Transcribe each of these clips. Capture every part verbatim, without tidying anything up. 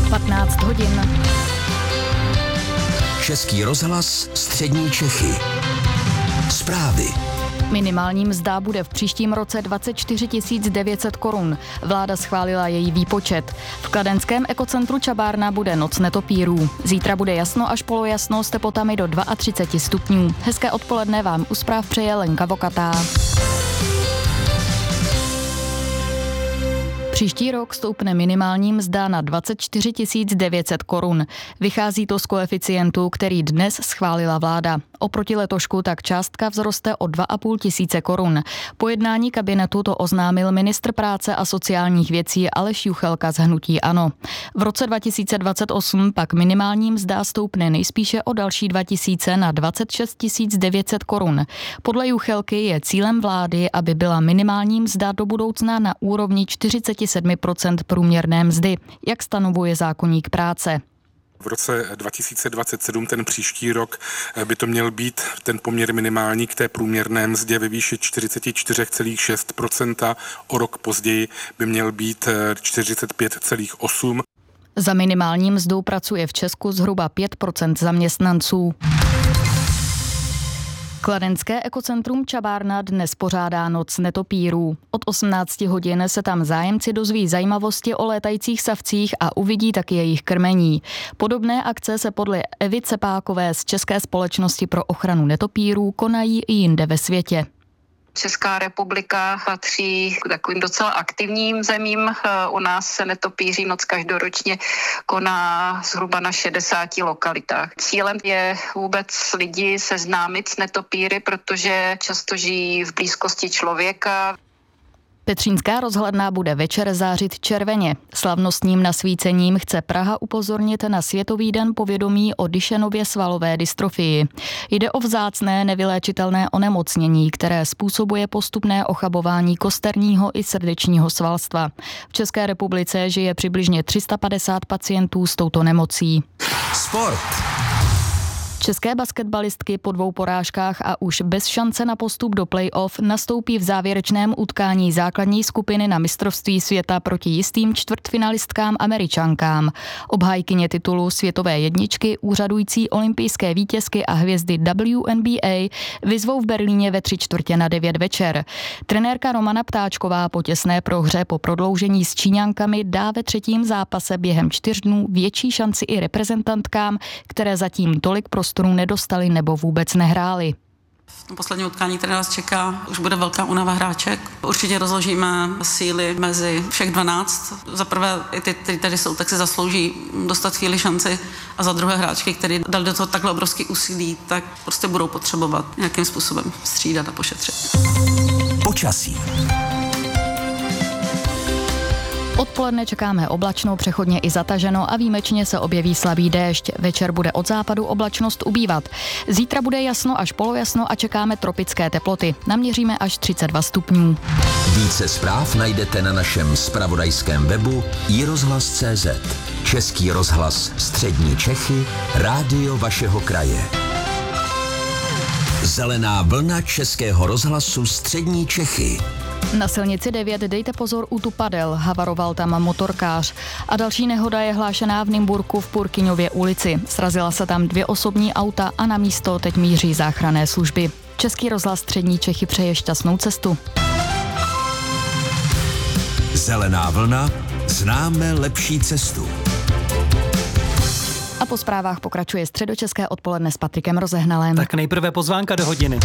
patnáct hodin. Český rozhlas Střední Čechy. Zprávy. Minimální mzda bude v příštím roce dvacet čtyři tisíc devět set korun. Vláda schválila její výpočet. V kladenském ekocentru Čabárna bude noc netopírů. Zítra bude jasno až polojasno s teplotami do třicet dva stupňů. Hezké odpoledne vám u zpráv přeje Lenka Vokatá. Příští rok stoupne minimální mzda na dvacet čtyři tisíc devět set korun. Vychází to z koeficientu, který dnes schválila vláda. Oproti letošku tak částka vzroste o dva a půl tisíce korun. Po jednání kabinetu to oznámil ministr práce a sociálních věcí Aleš Juchelka z hnutí ANO. V roce dva tisíce dvacet osm pak minimální mzda stoupne nejspíše o další dva tisíce na dvacet šest tisíc devět set korun. Podle Juchelky je cílem vlády, aby byla minimální mzda do budoucna na úrovni čtyřicet sedm procent průměrné mzdy, jak stanovuje zákoník práce. V roce dva tisíce dvacet sedm, ten příští rok, by to měl být ten poměr minimální k té průměrné mzdě ve výši čtyřicet čtyři celá šest procenta. O rok později by měl být čtyřicet pět celá osm procenta. Za minimální mzdou pracuje v Česku zhruba pět procent zaměstnanců. Kladenské ekocentrum Čabárna dnes pořádá noc netopírů. Od osmnácti hodin se tam zájemci dozví zajímavosti o létajících savcích a uvidí taky jejich krmení. Podobné akce se podle Evy Cepákové z České společnosti pro ochranu netopírů konají i jinde ve světě. Česká republika patří k takovým docela aktivním zemím. U nás se netopíří noc každoročně koná zhruba na šedesáti lokalitách. Cílem je vůbec lidi seznámit s netopíry, protože často žijí v blízkosti člověka. Petřínská rozhledna bude večer zářit červeně. Slavnostním nasvícením chce Praha upozornit na Světový den povědomí o Dušenově svalové dystrofii. Jde o vzácné nevyléčitelné onemocnění, které způsobuje postupné ochabování kosterního i srdečního svalstva. V České republice žije přibližně tři sta padesát pacientů s touto nemocí. Sport. České basketbalistky po dvou porážkách a už bez šance na postup do play-off nastoupí v závěrečném utkání základní skupiny na mistrovství světa proti jistým čtvrtfinalistkám Američankám. Obhájkyně titulu světové jedničky, úřadující olympijské vítězky a hvězdy W N B A vyzvou v Berlíně ve tři čtvrtě na devět večer. Trenérka Romana Ptáčková po těsné prohře po prodloužení s Číňankami dá ve třetím zápase během čtyř dnů větší šanci i reprezentantkám, které zatím tolik prostoru nedostali nebo vůbec nehráli. V poslední utkání, které nás čeká, už bude velká únava hráček. Určitě rozložíme síly mezi všech dvanáct. Za prvé, i ty, kteří tady jsou, tak si zaslouží dostat chvíli šanci. A za druhé hráčky, kteří dali do toho takhle obrovský úsilí, tak prostě budou potřebovat nějakým způsobem střídat a pošetřit. Počasí. Odpoledne čekáme oblačno, přechodně i zataženo a výjimečně se objeví slabý déšť. Večer bude od západu oblačnost ubývat. Zítra bude jasno až polojasno a čekáme tropické teploty. Naměříme až třicet dva stupňů. Více zpráv najdete na našem zpravodajském webu i rozhlas tečka cé zet. Český rozhlas Střední Čechy, rádio vašeho kraje. Zelená vlna Českého rozhlasu Střední Čechy. Na silnici devět dejte pozor u Tupadel, havaroval tam motorkář. A další nehoda je hlášená v Nymburku v Purkyňově ulici. Srazila se tam dvě osobní auta a na místo teď míří záchranné služby. Český rozhlas Střední Čechy přeje šťastnou cestu. Zelená vlna, známe lepší cestu. A po zprávách pokračuje středočeské odpoledne s Patrikem Rozehnalem. Tak nejprve pozvánka do hodiny.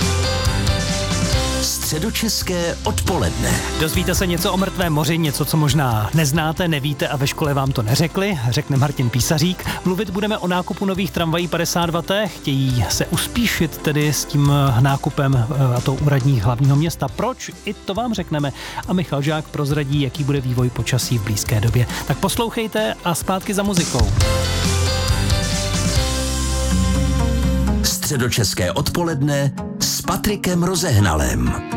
Středočeské odpoledne. Dozvíte se něco o mrtvém moři, něco, co možná neznáte, nevíte a ve škole vám to neřekli, řekne Martin Písařík. Mluvit budeme o nákupu nových tramvají padesát dva té. Chtějí se uspíšit tedy s tím nákupem, a to u radních hlavního města. Proč? I to vám řekneme. A Michal Žák prozradí, jaký bude vývoj počasí v blízké době. Tak poslouchejte a zpátky za muzikou. Středočeské odpoledne s Patrikem Rozehnalem.